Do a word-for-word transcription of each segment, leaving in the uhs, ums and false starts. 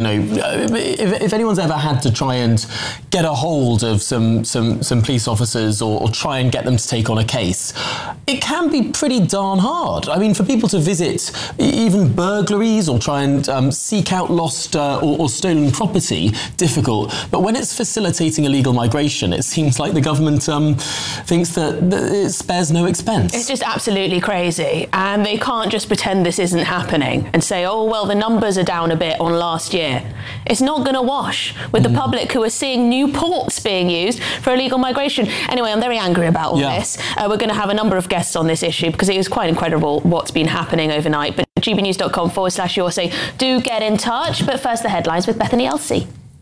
know, if, if anyone's ever had to try and get a hold of some some, some police officers or, or try and get them to take on a case, it can be pretty darn hard. I mean, for people to visit even burglaries or try and um, seek out lost uh, or, or stolen property, difficult. But when it's facilitating illegal migration, it seems like the government um, thinks that, that it spares no expense. It's just absolutely crazy. And they can't just pretend this isn't happening and say, oh, well, the numbers are down a bit on last year. It's not going to wash with mm. the public who are seeing new ports being used for illegal migration. Anyway, I'm very angry about all yeah. this. Uh, we're going to have a number of guests on this issue because it is quite incredible what's been happening overnight. But gbnews.com forward slash your say, do get in touch. But first, the headlines with Bethany Elsey.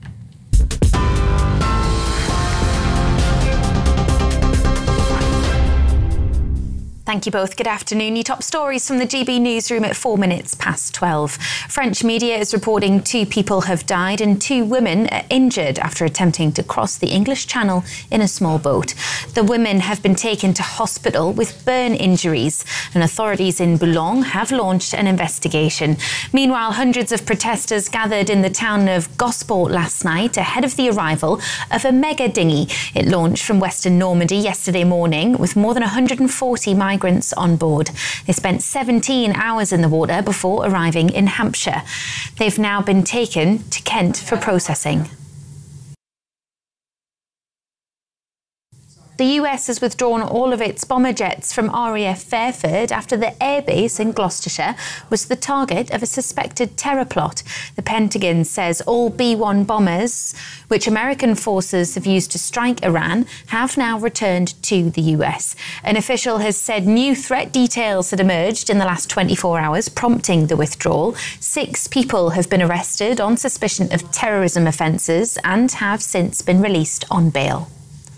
Thank you both. Good afternoon. Your top stories from the G B newsroom at four minutes past twelve. French media is reporting two people have died and two women are injured after attempting to cross the English Channel in a small boat. The women have been taken to hospital with burn injuries, and authorities in Boulogne have launched an investigation. Meanwhile, hundreds of protesters gathered in the town of Gosport last night ahead of the arrival of a mega dinghy. It launched from Western Normandy yesterday morning with more than one hundred forty migrants on board. They spent seventeen hours in the water before arriving in Hampshire. They've now been taken to Kent for processing. The U S has withdrawn all of its bomber jets from R A F Fairford after the airbase in Gloucestershire was the target of a suspected terror plot. The Pentagon says all B one bombers, which American forces have used to strike Iran, have now returned to the U S. An official has said new threat details had emerged in the last twenty-four hours, prompting the withdrawal. Six people have been arrested on suspicion of terrorism offences and have since been released on bail.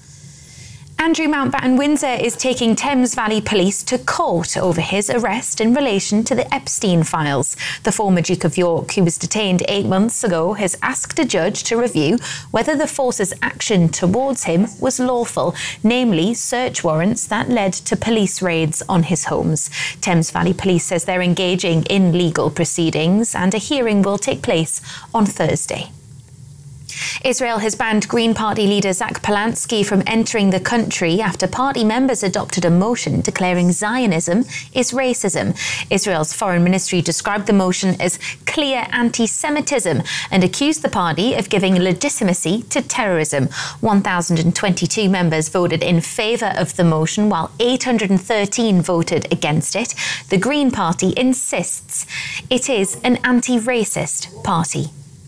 Andrew Mountbatten Windsor is taking Thames Valley Police to court over his arrest in relation to the Epstein files. The former Duke of York, who was detained eight months ago, has asked a judge to review whether the force's action towards him was lawful, namely search warrants that led to police raids on his homes. Thames Valley Police says they're engaging in legal proceedings and a hearing will take place on Thursday. Israel has banned Green Party leader Zach Polanski from entering the country after party members adopted a motion declaring Zionism is racism. Israel's foreign ministry described the motion as clear anti-Semitism and accused the party of giving legitimacy to terrorism. one thousand twenty-two members voted in favour of the motion, while eight hundred thirteen voted against it. The Green Party insists it is an anti-racist party.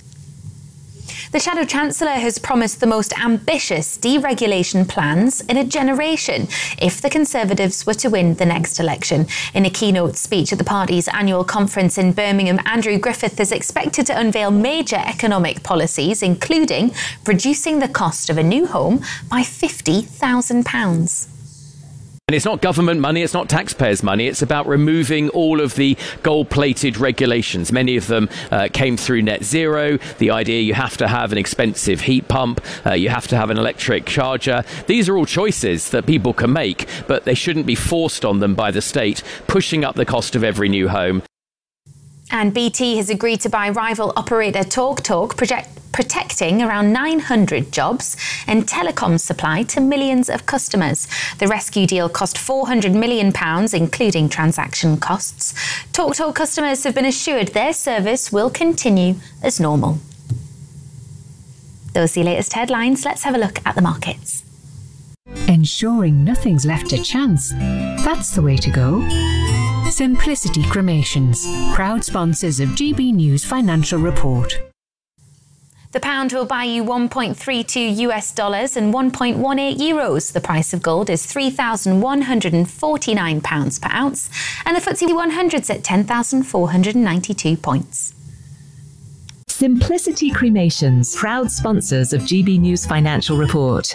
The Shadow Chancellor has promised the most ambitious deregulation plans in a generation if the Conservatives were to win the next election. In a keynote speech at the party's annual conference in Birmingham, Andrew Griffith is expected to unveil major economic policies, including reducing the cost of a new home by fifty thousand pounds. And it's not government money, it's not taxpayers' money, it's about removing all of the gold-plated regulations. Many of them uh, came through net zero, the idea you have to have an expensive heat pump, uh, you have to have an electric charger. These are all choices that people can make, but they shouldn't be forced on them by the state, pushing up the cost of every new home. And B T has agreed to buy rival operator TalkTalk, project, protecting around nine hundred jobs and telecom supply to millions of customers. The rescue deal cost four hundred million pounds, including transaction costs. TalkTalk customers have been assured their service will continue as normal. Those are the latest headlines. Let's have a look at the markets. Ensuring nothing's left to chance. That's the way to go. Simplicity Cremations, proud sponsors of G B News Financial Report. The pound will buy you one point three two US dollars and one point one eight euros. The price of gold is three thousand one hundred forty-nine pounds per ounce, and the F T S E one hundred's at ten thousand four hundred ninety-two points. Simplicity Cremations, proud sponsors of G B News Financial Report.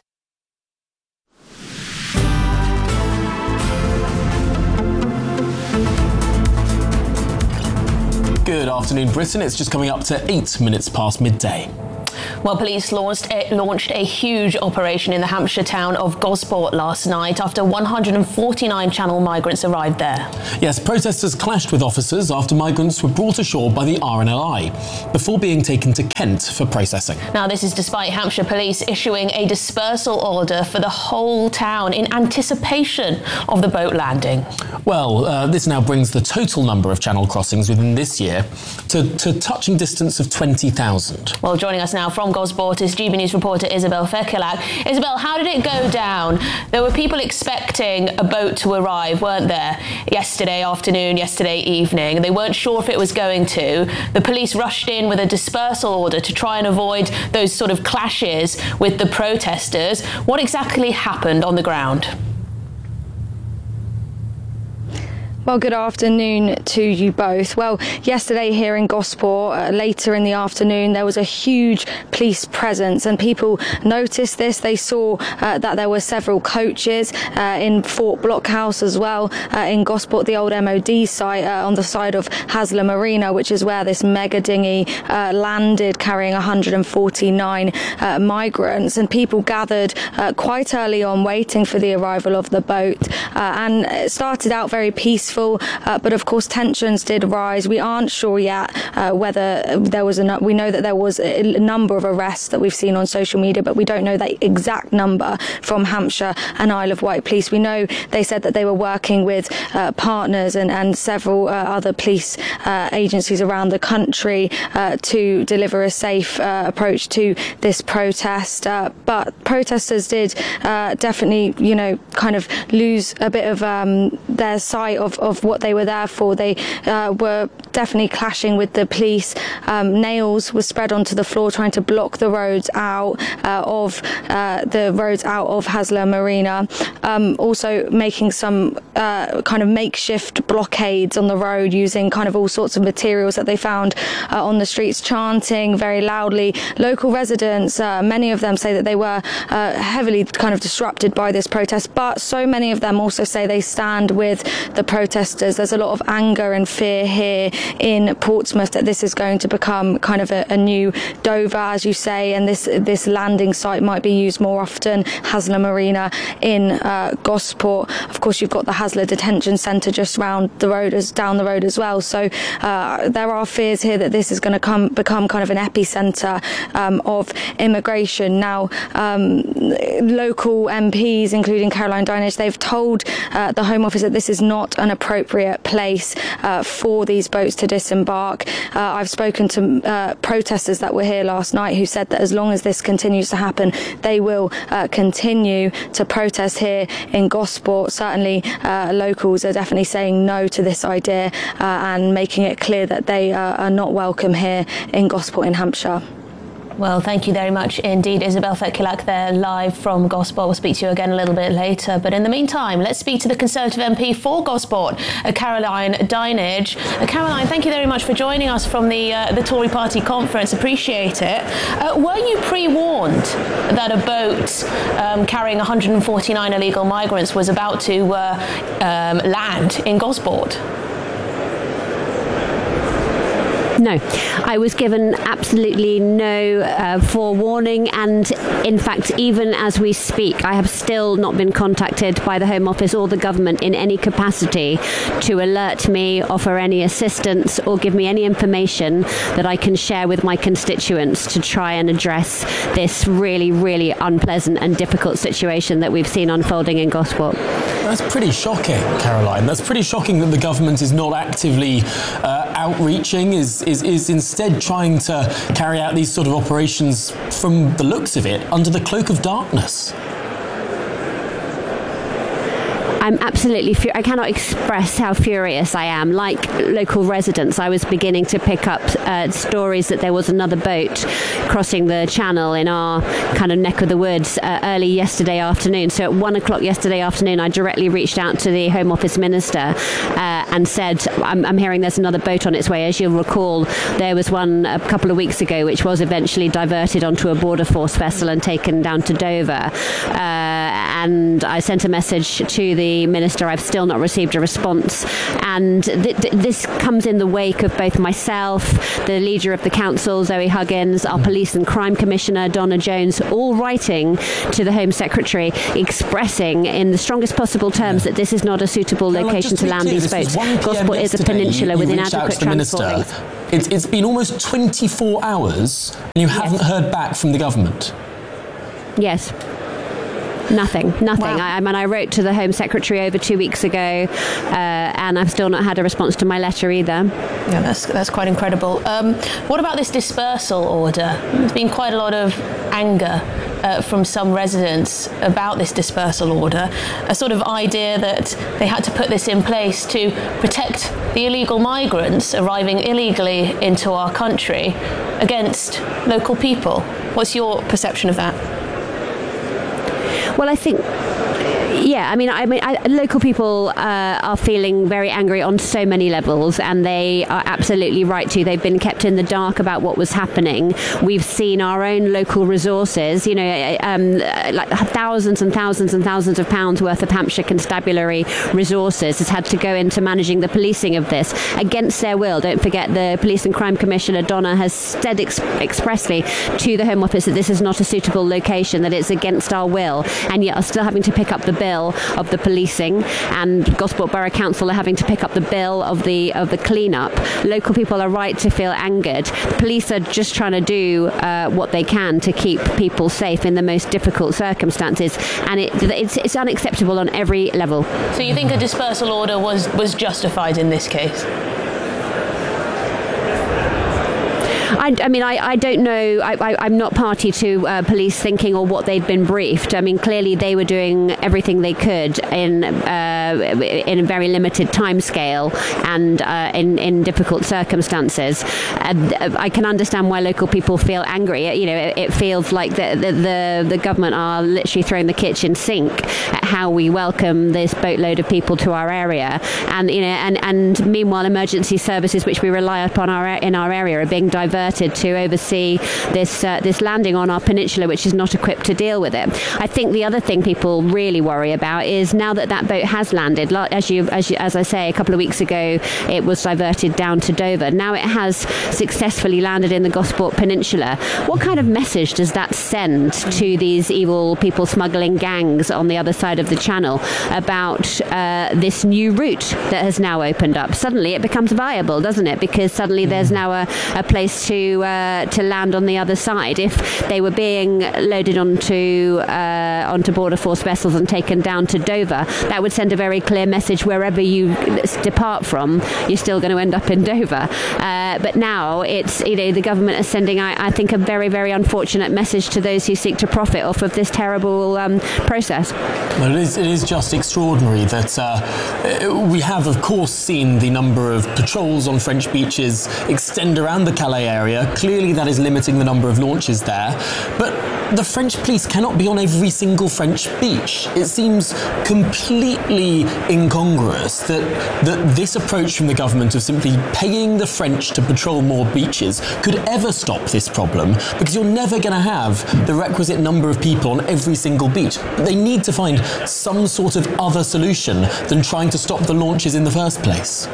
Good afternoon, Britain. It's just coming up to eight minutes past midday. Well, police launched a, launched a huge operation in the Hampshire town of Gosport last night after one hundred forty-nine Channel migrants arrived there. Yes, protesters clashed with officers after migrants were brought ashore by the R N L I before being taken to Kent for processing. Now, this is despite Hampshire police issuing a dispersal order for the whole town in anticipation of the boat landing. Well, uh, this now brings the total number of Channel crossings within this year to, to touching distance of twenty thousand. Well, joining us now from Gosport is G B News reporter Isabel Fekilak. Isabel, how did it go down? There were people expecting a boat to arrive, weren't there, yesterday afternoon, yesterday evening. They weren't sure if it was going to. The police rushed in with a dispersal order to try and avoid those sort of clashes with the protesters. What exactly happened on the ground? Well, good afternoon to you both. Well, yesterday here in Gosport, uh, later in the afternoon, there was a huge police presence and people noticed this. They saw uh, that there were several coaches uh, in Fort Blockhouse as well, uh, in Gosport, the old M O D site uh, on the side of Haslar Marina, which is where this mega dinghy uh, landed carrying one hundred forty-nine uh, migrants. And people gathered uh, quite early on waiting for the arrival of the boat. Uh, and it started out very peaceful. Uh, but of course tensions did rise. We aren't sure yet uh, whether there was a we know that there was a number of arrests that we've seen on social media, but we don't know the exact number from Hampshire and Isle of Wight police. We know they said that they were working with uh, partners and, and several uh, other police uh, agencies around the country uh, to deliver a safe uh, approach to this protest, uh, but protesters did uh, definitely you know kind of lose a bit of um, their sight of of what they were there for. They uh, were definitely clashing with the police. Um, nails were spread onto the floor trying to block the roads out uh, of uh, the roads out of Haslar Marina. Um, also making some uh, kind of makeshift blockades on the road using kind of all sorts of materials that they found uh, on the streets, chanting very loudly. Local residents, uh, many of them say that they were uh, heavily kind of disrupted by this protest, but so many of them also say they stand with the protesters. There's a lot of anger and fear here in Portsmouth that this is going to become kind of a, a new Dover, as you say, and this this landing site might be used more often, Haslar Marina in uh, Gosport. Of course, you've got the Haslar Detention Centre just round the road, as down the road as well. So uh, there are fears here that this is going to come become kind of an epicentre um, of immigration. Now, um, local M Ps, including Caroline Dinenage, they've told uh, the Home Office that this is not an appropriate place uh, for these boats to disembark. Uh, I've spoken to uh, protesters that were here last night who said that as long as this continues to happen, they will uh, continue to protest here in Gosport. Certainly, uh, locals are definitely saying no to this idea uh, and making it clear that they uh, are not welcome here in Gosport in Hampshire. Well, thank you very much indeed, Isabel Fekilak there live from Gosport. We'll speak to you again a little bit later. But in the meantime, let's speak to the Conservative M P for Gosport, uh, Caroline Dinenage. Uh, Caroline, thank you very much for joining us from the uh, the Tory party conference. Appreciate it. Uh, were you pre-warned that a boat um, carrying one hundred forty-nine illegal migrants was about to uh, um, land in Gosport? No, I was given absolutely no uh, forewarning, and in fact, even as we speak, I have still not been contacted by the Home Office or the government in any capacity to alert me, offer any assistance, or give me any information that I can share with my constituents to try and address this really, really unpleasant and difficult situation that we've seen unfolding in Gosport. That's pretty shocking, Caroline. That's pretty shocking that the government is not actively uh, outreaching, is, is is instead trying to carry out these sort of operations, from the looks of it, under the cloak of darkness. I'm absolutely fu- I cannot express how furious I am. Like local residents, I was beginning to pick up uh, stories that there was another boat crossing the channel in our kind of neck of the woods uh, early yesterday afternoon. So at one o'clock yesterday afternoon, I directly reached out to the Home Office Minister uh, and said, I'm, I'm hearing there's another boat on its way. As you'll recall, there was one a couple of weeks ago which was eventually diverted onto a Border Force vessel and taken down to Dover. Uh, and I sent a message to the the minister. I've still not received a response. And th- th- this comes in the wake of both myself, the leader of the council, Zoe Huggins, our police and crime commissioner, Donna Jones, all writing to the Home Secretary expressing in the strongest possible terms that this is not a suitable Well, like, location just to be land clear, these this was boats. one p m Gosport is a yesterday. peninsula You- with you reached out inadequate to the minister. transport links. It's, it's been almost twenty-four hours and you haven't heard back from the government. Yes. Nothing, nothing. Wow. I, I mean, I wrote to the Home Secretary over two weeks ago, uh, and I've still not had a response to my letter either. Yeah, that's that's quite incredible. Um, what about this dispersal order? There's been quite a lot of anger uh, from some residents about this dispersal order. A sort of idea that they had to put this in place to protect the illegal migrants arriving illegally into our country against local people. What's your perception of that? Well, I think, yeah, I mean, I mean, I, local people uh, are feeling very angry on so many levels, and they are absolutely right to. They've been kept in the dark about what was happening. We've seen our own local resources, you know, um, like thousands and thousands and thousands of pounds worth of Hampshire Constabulary resources has had to go into managing the policing of this against their will. Don't forget, the Police and Crime Commissioner, Donna, has said ex- expressly to the Home Office that this is not a suitable location, that it's against our will, and yet are still having to pick up the bill of the policing, and Gosport Borough Council are having to pick up the bill of the of the clean-up. Local people are right to feel angered. The police are just trying to do uh, what they can to keep people safe in the most difficult circumstances, and it, it's, it's unacceptable on every level. So you think a dispersal order was, was justified in this case? I, I mean, I, I don't know. I, I, I'm not party to uh, police thinking or what they'd been briefed. I mean, clearly they were doing everything they could in uh, in a very limited timescale and uh, in, in difficult circumstances. Uh, I can understand why local people feel angry. You know, it, it feels like the, the, the, the government are literally throwing the kitchen sink at how we welcome this boatload of people to our area. And, you know, and, and meanwhile, emergency services, which we rely upon our, in our area, are being diverted to oversee this uh, this landing on our peninsula, which is not equipped to deal with it. I think the other thing people really worry about is now that that boat has landed, as you as you, as I say, a couple of weeks ago, it was diverted down to Dover. Now it has successfully landed in the Gosport Peninsula. What kind of message does that send to these evil people smuggling gangs on the other side of the channel about uh, this new route that has now opened up? Suddenly it becomes viable, doesn't it? Because suddenly there's now a, a place to uh, to land on the other side. If they were being loaded onto uh, onto border force vessels and taken down to Dover, that would send a very clear message wherever you depart from, you're still going to end up in Dover. Uh, but now it's, you know, the government is sending, I, I think, a very, very unfortunate message to those who seek to profit off of this terrible um, process. Well, it is, it is just extraordinary that uh, we have, of course, seen the number of patrols on French beaches extend around the Calais area. Clearly that is limiting the number of launches there, but the French police cannot be on every single French beach. It seems completely incongruous that, that this approach from the government of simply paying the French to patrol more beaches could ever stop this problem, because you're never going to have the requisite number of people on every single beach. They need to find some sort of other solution than trying to stop the launches in the first place.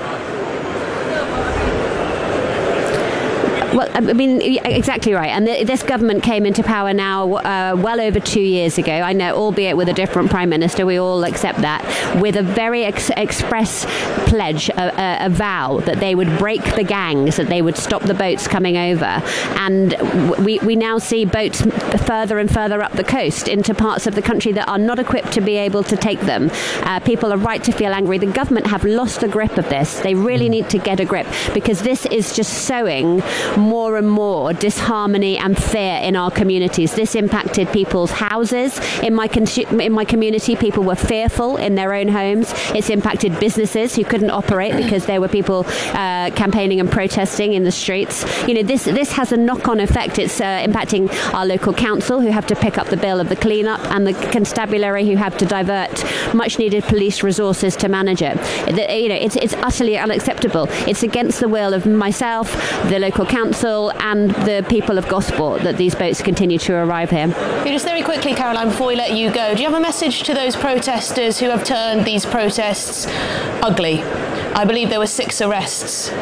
Well, I mean, exactly right. And the, this government came into power now uh, well over two years ago. I know, albeit with a different prime minister, we all accept that, with a very ex- express pledge, a, a, a vow that they would break the gangs, that they would stop the boats coming over. And we, we now see boats further and further up the coast into parts of the country that are not equipped to be able to take them. Uh, people are right to feel angry. The government have lost the grip of this. They really need to get a grip, because this is just sowing more and more disharmony and fear in our communities. This impacted people's houses. In my con- in my community, people were fearful in their own homes. It's impacted businesses who couldn't operate because there were people uh, campaigning and protesting in the streets. You know, this this has a knock-on effect. It's uh, impacting our local council, who have to pick up the bill of the clean-up, and the constabulary, who have to divert much-needed police resources to manage it. The, you know, it's it's utterly unacceptable. It's against the will of myself, the local council, Council and the people of Gosport that these boats continue to arrive here. Yeah, just very quickly, Caroline, before we let you go, do you have a message to those protesters who have turned these protests ugly? I believe there were six arrests.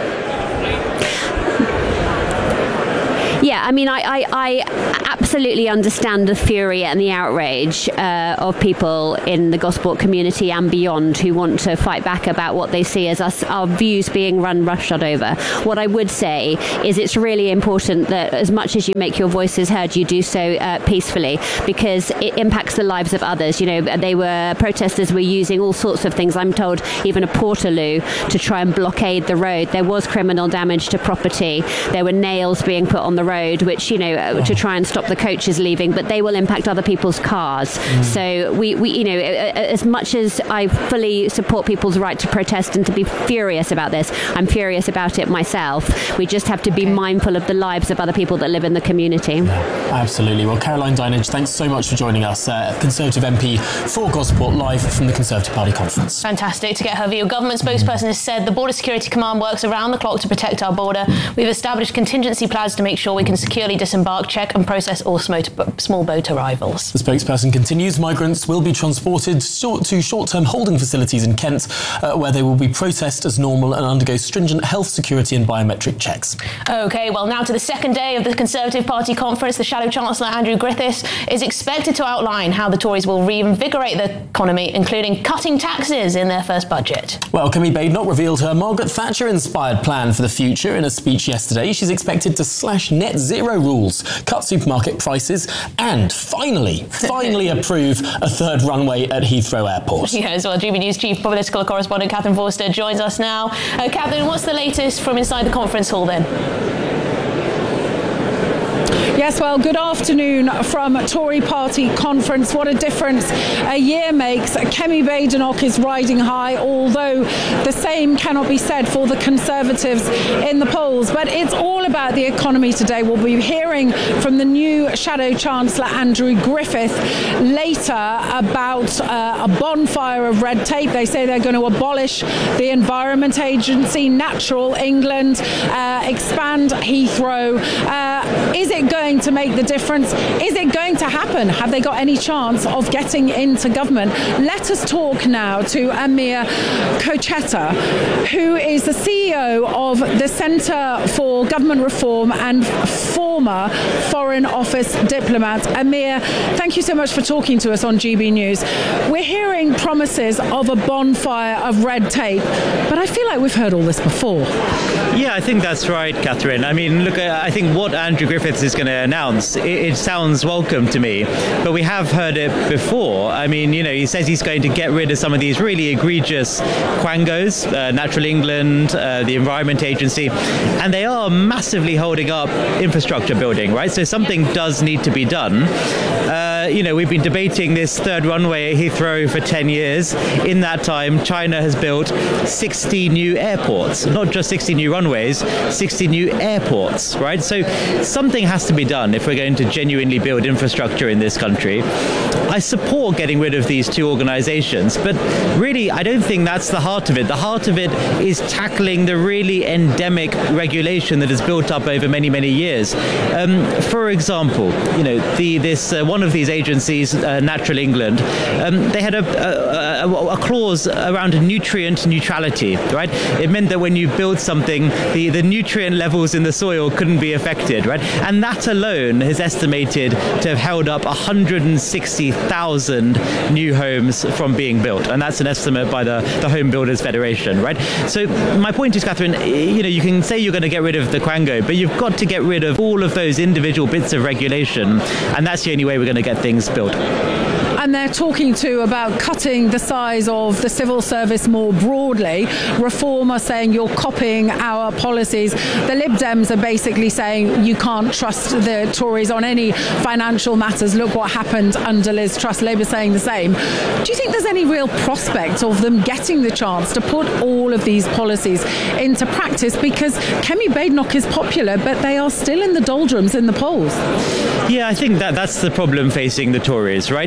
Yeah, I mean, I, I, I absolutely understand the fury and the outrage uh, of people in the Gosport community and beyond who want to fight back about what they see as us, our views being run roughshod over. What I would say is it's really important that as much as you make your voices heard, you do so uh, peacefully, because it impacts the lives of others. You know, they were, protesters were using all sorts of things, I'm told even a portaloo, to try and blockade the road. There was criminal damage to property. There were nails being put on the road, which, you know, uh, to try and stop the coaches leaving, but they will impact other people's cars. Mm. So we, we, you know, as much as I fully support people's right to protest and to be furious about this, I'm furious about it myself. We just have to be okay. mindful of the lives of other people that live in the community. Yeah, absolutely. Well, Caroline Dinenage, thanks so much for joining us, uh, Conservative M P for Gosport, live from the Conservative Party conference. Fantastic to get her view. Government spokesperson mm. has said the Border Security Command works around the clock to protect our border. We've established contingency plans to make sure we can securely disembark, check and process all small boat arrivals. The spokesperson continues, migrants will be transported to short-term holding facilities in Kent, uh, where they will be processed as normal and undergo stringent health, security and biometric checks. OK, well, now to the second day of the Conservative Party conference. The Shadow Chancellor, Andrew Griffiths, is expected to outline how the Tories will reinvigorate the economy, including cutting taxes in their first budget. Well, Kemi Badenoch revealed her Margaret Thatcher-inspired plan for the future in a speech yesterday. She's expected to slash net zero rules, cut supermarket prices and finally, finally approve a third runway at Heathrow Airport. Yeah, as well. G B News Chief Political Correspondent Catherine Forster joins us now. Uh, Catherine, what's the latest from inside the conference hall then? Yes, well, good afternoon from Tory Party conference. What a difference a year makes. Kemi Badenoch is riding high, although the same cannot be said for the Conservatives in the polls. But it's all about the economy today. We'll be hearing from the new Shadow Chancellor, Andrew Griffith, later about uh, a bonfire of red tape. They say they're going to abolish the Environment Agency, Natural England, uh, expand Heathrow. Uh, is it going to make the difference? Is it going to happen? Have they got any chance of getting into government? Let us talk now to Amir Kocheta, who is the C E O of the Centre for Government Reform and former Foreign Office diplomat. Amir, thank you so much for talking to us on G B News. We're hearing promises of a bonfire of red tape, but I feel like we've heard all this before. Yeah, I think that's right, Catherine. I mean, look, I think what Andrew Griffiths is going to announce, it, it sounds welcome to me, but we have heard it before. I mean, you know, he says he's going to get rid of some of these really egregious quangos, uh, Natural England, uh, the Environment Agency, and they are massively holding up infrastructure building, right? So something does need to be done. Uh, you know, we've been debating this third runway at Heathrow for ten years. In that time, China has built sixty new airports, not just sixty new runways, sixty new airports, right? So something has to be done if we're going to genuinely build infrastructure in this country. I support getting rid of these two organizations, but really, I don't think that's the heart of it. The heart of it is tackling the really endemic regulation that has built up over many, many years. Um, for example, you know, the this uh, one of these agencies, uh, Natural England, um, they had a, a, a, a clause around nutrient neutrality, right? It meant that when you build something, the, the nutrient levels in the soil couldn't be affected, right? And that alone is estimated to have held up one hundred sixty thousand new homes from being built. And that's an estimate by the, the Home Builders Federation, right? So my point is, Catherine, you know, you can say you're going to get rid of the quango, but you've got to get rid of all of those individual bits of regulation. And that's the only way we're going to get things built. And they're talking too about cutting the size of the civil service more broadly. Reform are saying you're copying our policies. The Lib Dems are basically saying you can't trust the Tories on any financial matters. Look what happened under Liz Truss. Labour saying the same. Do you think there's any real prospect of them getting the chance to put all of these policies into practice? Because Kemi Badenoch is popular, but they are still in the doldrums in the polls. Yeah, I think that that's the problem facing the Tories, right? Um,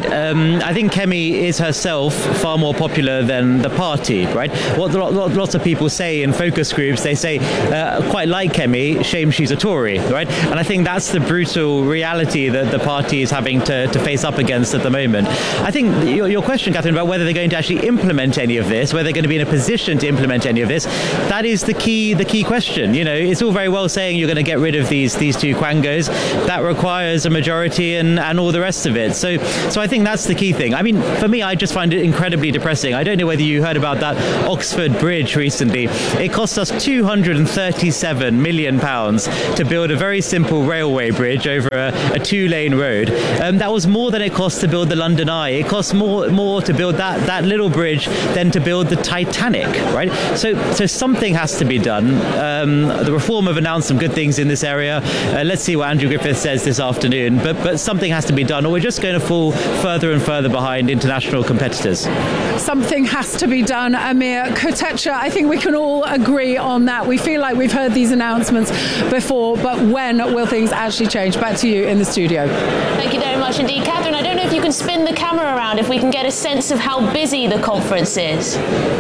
um, I think Kemi is herself far more popular than the party, right? What lots of people say in focus groups, they say, uh, quite like Kemi, shame she's a Tory, right? And I think that's the brutal reality that the party is having to, to face up against at the moment. I think your, your question, Catherine, about whether they're going to actually implement any of this, whether they're going to be in a position to implement any of this, that is the key the key question. You know, it's all very well saying you're going to get rid of these these two quangos. That requires a majority and, and all the rest of it. So so I think that's the key thing. I mean, for me, I just find it incredibly depressing. I don't know whether you heard about that Oxford Bridge recently. It cost us two hundred thirty-seven million pounds to build a very simple railway bridge over a, a two-lane road. Um, that was more than it cost to build the London Eye. It cost more more to build that, that little bridge than to build the Titanic, right? So so something has to be done. Um, the Reform have announced some good things in this area. Uh, let's see what Andrew Griffiths says this afternoon. But but something has to be done, or we're just going to fall further and further behind international competitors. Something has to be done, Amir. Kotecha, I think we can all agree on that. We feel like we've heard these announcements before, but when will things actually change? Back to you in the studio. Thank you very much indeed. Catherine, I don't know if you can spin the camera around if we can get a sense of how busy the conference is.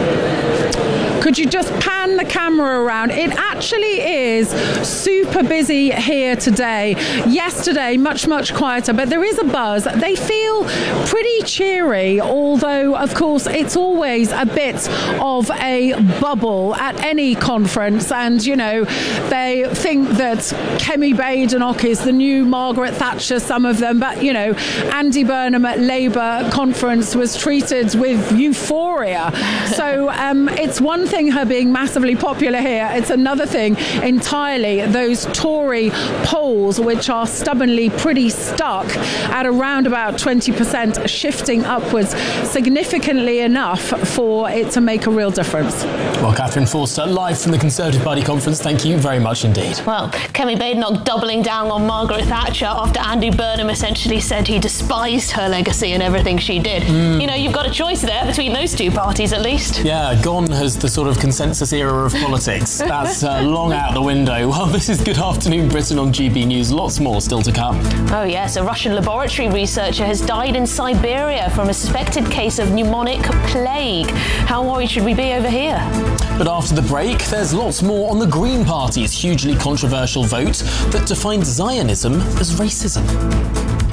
Could you just pan the camera around? It actually is super busy here today. Yesterday, much, much quieter, but there is a buzz. They feel pretty cheery, although, of course, it's always a bit of a bubble at any conference. And, you know, they think that Kemi Badenoch is the new Margaret Thatcher, some of them. But, you know, Andy Burnham at Labour conference was treated with euphoria. So um, it's one thing her being massively popular here, it's another thing entirely those Tory polls, which are stubbornly pretty stuck at around about twenty percent, shifting upwards significantly enough for it to make a real difference. Well, Catherine Forster, live from the Conservative Party conference, thank you very much indeed. Well, Kemi Badenoch doubling down on Margaret Thatcher after Andy Burnham essentially said he despised her legacy and everything she did. Mm. You know, you've got a choice there between those two parties at least. Yeah, gone has the sort of consensus era of politics. That's uh, long out the window. Well, this is Good Afternoon Britain on G B News. Lots more still to come. Oh yes, a Russian laboratory researcher has died in Siberia from a suspected case of pneumonic plague. How worried should we be over here? But after the break, there's lots more on the Green Party's hugely controversial vote that defined Zionism as racism.